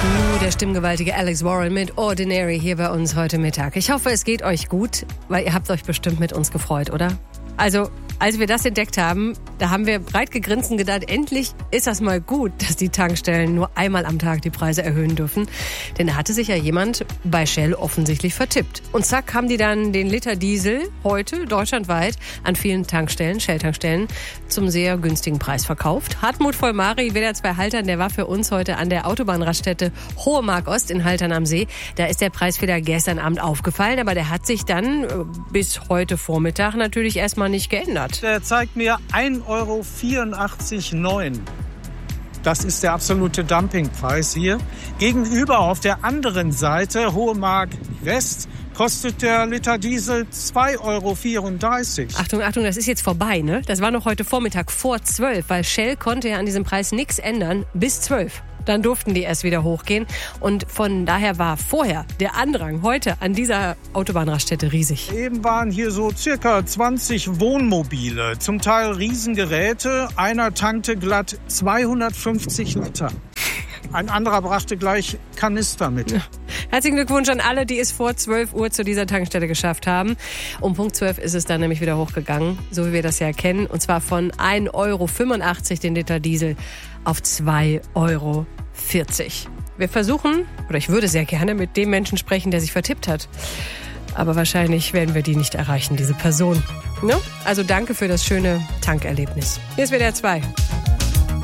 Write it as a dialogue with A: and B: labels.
A: Der stimmgewaltige Alex Warren mit Ordinary hier bei uns heute Mittag. Ich hoffe, es geht euch gut, weil ihr habt euch bestimmt mit uns gefreut, oder? Also, als wir das entdeckt haben, da haben wir breit gegrinst und gedacht, endlich ist das mal gut, dass die Tankstellen nur einmal am Tag die Preise erhöhen dürfen. Denn da hatte sich ja jemand bei Shell offensichtlich vertippt. Und zack, haben die dann den Liter Diesel heute deutschlandweit an vielen Tankstellen, Shell-Tankstellen, zum sehr günstigen Preis verkauft. Hartmut Vollmari, WDR 2 Haltern, der war für uns heute an der Autobahnraststätte Hohe Mark Ost in Haltern am See. Da ist der Preisfehler gestern Abend aufgefallen, aber der hat sich dann bis heute Vormittag natürlich erstmal nicht geändert.
B: Der zeigt mir 1,84,9 €. Das ist der absolute Dumpingpreis hier. Gegenüber auf der anderen Seite, Hohe Mark West, kostet der Liter Diesel 2,34 €.
A: Achtung, Achtung, das ist jetzt vorbei, ne? Das war noch heute Vormittag vor 12, weil Shell konnte ja an diesem Preis nichts ändern bis 12. Dann durften die erst wieder hochgehen. Und von daher war vorher der Andrang heute an dieser Autobahnraststätte riesig.
B: Eben waren hier so circa 20 Wohnmobile, zum Teil Riesengeräte. Einer tankte glatt 250 Liter. Ein anderer brachte gleich Kanister mit.
A: Ja. Herzlichen Glückwunsch an alle, die es vor 12 Uhr zu dieser Tankstelle geschafft haben. Um Punkt 12 ist es dann nämlich wieder hochgegangen, so wie wir das ja kennen. Und zwar von 1,85 € den Liter Diesel auf 2,40 €. Wir versuchen, oder ich würde sehr gerne mit dem Menschen sprechen, der sich vertippt hat. Aber wahrscheinlich werden wir die nicht erreichen, diese Person. Ne? Also danke für das schöne Tankerlebnis. Hier ist WDR 2.